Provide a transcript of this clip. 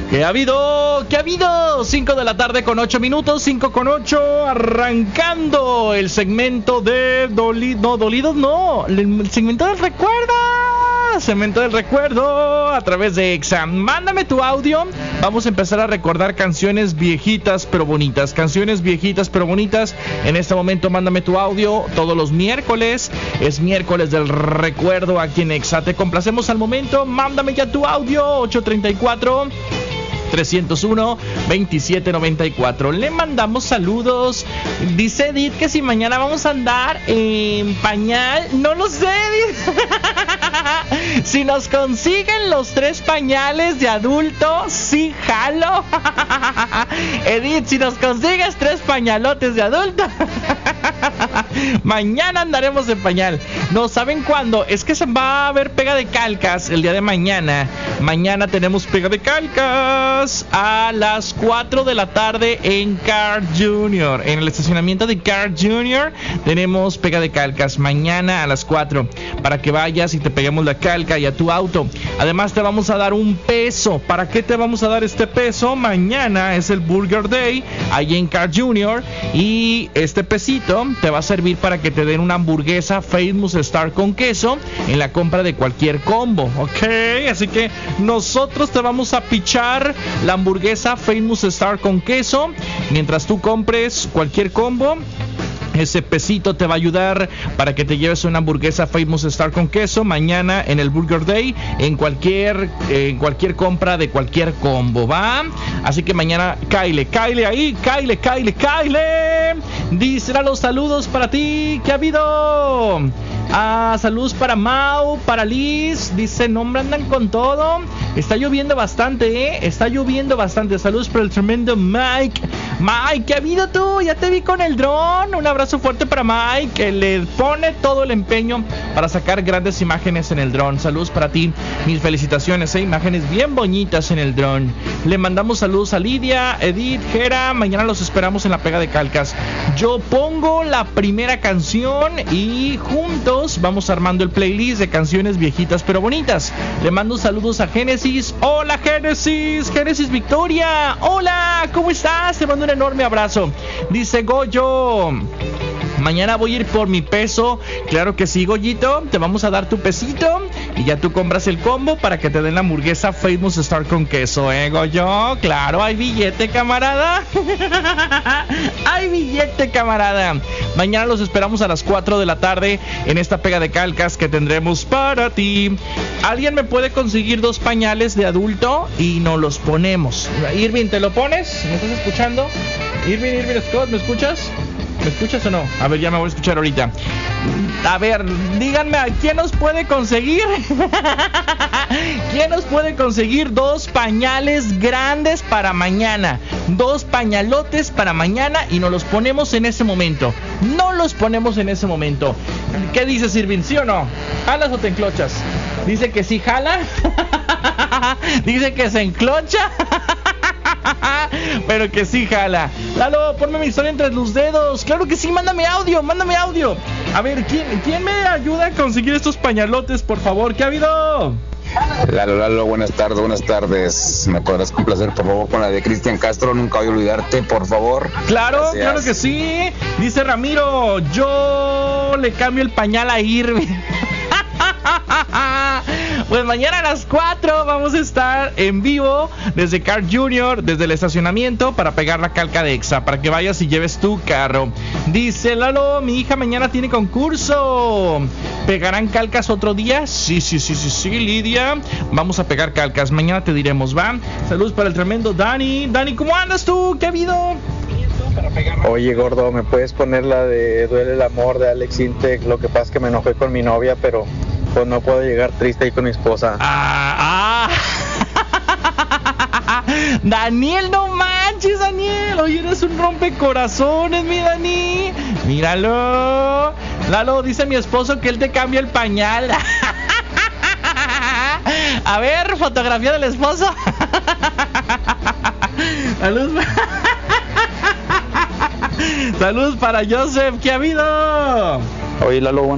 ¿Qué ha habido? ¿Qué ha habido? 5 de la tarde con 8 minutos, 5 con 8, arrancando el segmento de Dolidos, el segmento del recuerdo. Segmento del recuerdo a través de Exa. Mándame tu audio. Vamos a empezar a recordar canciones viejitas pero bonitas. Canciones viejitas pero bonitas. En este momento mándame tu audio. Todos los miércoles es miércoles del recuerdo aquí en Exa. Te complacemos al momento. Mándame ya tu audio. 834-301-2794. Le mandamos saludos. Dice Edith que si mañana vamos a andar en pañal. No lo sé, Edith. Si nos consiguen los 3 pañales de adulto, sí jalo. Edith, si nos consigues 3 pañalotes de adulto, mañana andaremos en pañal. No saben cuándo. Es que se va a haber pega de calcas el día de mañana. Mañana tenemos pega de calcas a las 4 de la tarde en Car Junior. En el estacionamiento de Car Junior tenemos pega de calcas mañana a las 4 para que vayas y te peguemos la calca y a tu auto. Además te vamos a dar un peso. ¿Para qué te vamos a dar este peso? Mañana es el Burger Day ahí en Car Junior y este pesito te va a servir para que te den una hamburguesa Famous Star con queso en la compra de cualquier combo, ¿ok? Así que nosotros te vamos a pichar la hamburguesa Famous Star con queso mientras tú compres cualquier combo. Ese pesito te va a ayudar para que te lleves una hamburguesa Famous Star con queso mañana en el Burger Day en cualquier compra de cualquier combo, ¿va? Así que mañana cáile ahí, cáile. Dice los saludos para ti. ¿Qué ha habido? Saludos para Mau, para Liz. Dice, no me andan con todo. Está lloviendo bastante, Está lloviendo bastante. Saludos para el tremendo Mike. Mike, ¿qué ha habido tú? Ya te vi con el dron. Un abrazo fuerte para Mike, que le pone todo el empeño para sacar grandes imágenes en el dron. Saludos para ti. Mis felicitaciones, imágenes bien bonitas en el dron. Le mandamos saludos a Lidia, Edith, Jera. Mañana los esperamos en la pega de calcas. Yo pongo la primera canción y juntos vamos armando el playlist de canciones viejitas pero bonitas. Le mando saludos a Génesis. Hola Génesis Victoria. Hola, ¿cómo estás? Te mando un enorme abrazo. Dice Goyo, mañana voy a ir por mi peso. Claro que sí, Goyito. Te vamos a dar tu pesito y ya tú compras el combo para que te den la hamburguesa Famous Star con queso, Goyo. Claro, hay billete, camarada. Hay billete, camarada. Mañana los esperamos a las 4 de la tarde en esta pega de calcas que tendremos para ti. ¿Alguien me puede conseguir 2 pañales de adulto y nos los ponemos? Irving, ¿te lo pones? ¿Me estás escuchando? Irving Scott, ¿me escuchas? ¿Me escuchas o no? A ver, ya me voy a escuchar ahorita. A ver, díganme, ¿quién nos puede conseguir? ¿Quién nos puede conseguir 2 pañales grandes para mañana? 2 pañalotes para mañana y nos los ponemos en ese momento. No los ponemos en ese momento. ¿Qué dices, Irving? ¿Sí o no? ¿Jalas o te enclochas? Dice que sí jala. Dice que se enclocha. Pero que sí jala. Lalo, ponme mi historia entre los dedos. Claro que sí, mándame audio. A ver, ¿quién me ayuda a conseguir estos pañalotes, por favor? ¿Qué ha habido? Lalo, buenas tardes. ¿Me podrás complacer, por favor, con la de Cristian Castro? Nunca voy a olvidarte, por favor. Claro, gracias. Claro que sí. Dice Ramiro, yo le cambio el pañal a Irving. Pues mañana a las 4 vamos a estar en vivo desde Car Junior, desde el estacionamiento, para pegar la calca de Exa, para que vayas y lleves tu carro. Dice Lalo, mi hija mañana tiene concurso. ¿Pegarán calcas otro día? Sí, Lidia. Vamos a pegar calcas, mañana te diremos, ¿va? Saludos para el tremendo Dani. Dani, ¿cómo andas tú? ¿Qué ha habido? Oye, gordo, ¿me puedes poner la de Duele el amor de Alex Intec? Lo que pasa es que me enojé con mi novia, pero pues no puedo llegar triste ahí con mi esposa. Daniel, no manches, Daniel. Oye, eres un rompecorazones, mi Dani. Míralo. Lalo, dice mi esposo que él te cambia el pañal. A ver, fotografía del esposo. Saludos para Joseph. ¿Qué ha habido? Oye, Lalo,